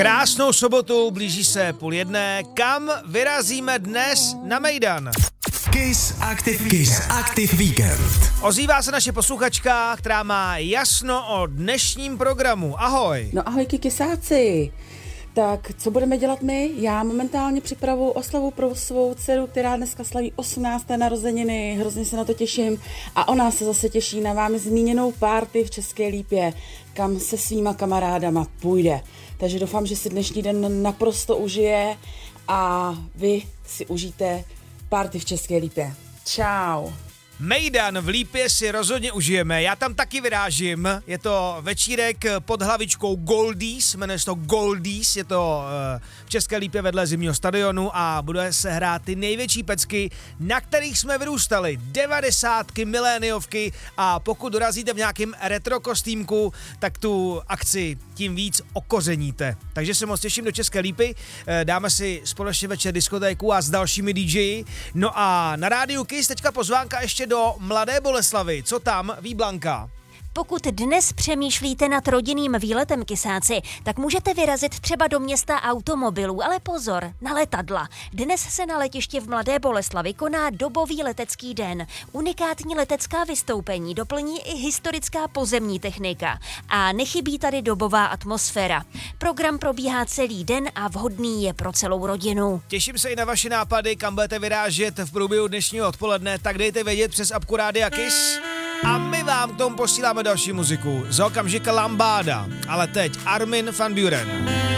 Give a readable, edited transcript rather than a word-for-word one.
Krásnou sobotu, blíží se 12:30. Kam vyrazíme dnes na Mejdan? Kiss Active Weekend. Ozývá se naše posluchačka, která má jasno o dnešním programu. Ahoj. No ahoj kisáci. Tak, co budeme dělat my? Já momentálně připravuji oslavu pro svou dceru, která dneska slaví 18. narozeniny, hrozně se na to těším. A ona se zase těší na vámi zmíněnou party v České Lípě, kam se svýma kamarádama půjde. Takže doufám, že si dnešní den naprosto užije a vy si užijte party v České Lípě. Čau. Mejdan v Lípě si rozhodně užijeme, já tam taky vyrážím, je to večírek pod hlavičkou Goldies, jmenuje se to Goldies, je to v České Lípě vedle zimního stadionu a bude se hrát ty největší pecky, na kterých jsme vyrůstali, 90, miléniovky a pokud dorazíte v nějakém retro kostýmku, tak tu akci tím víc okořeníte. Takže se moc těším do České Lípy, dáme si společně večer diskotéku a s dalšími DJi, no a na rádiu Kiss teďka pozvánka ještě do Mladé Boleslavi. Co tam, ví Blanka? Pokud dnes přemýšlíte nad rodinným výletem kisáci, tak můžete vyrazit třeba do města automobilů, ale pozor, na letadla. Dnes se na letišti v Mladé Boleslavi koná dobový letecký den. Unikátní letecká vystoupení doplní i historická pozemní technika. A nechybí tady dobová atmosféra. Program probíhá celý den a vhodný je pro celou rodinu. Těším se i na vaše nápady, kam budete vyrážet v průběhu dnešního odpoledne, tak dejte vědět přes apku Rádia Kiss. A my vám k tomu posíláme další muziku. Za okamžik Lambáda, ale teď Armin van Buuren.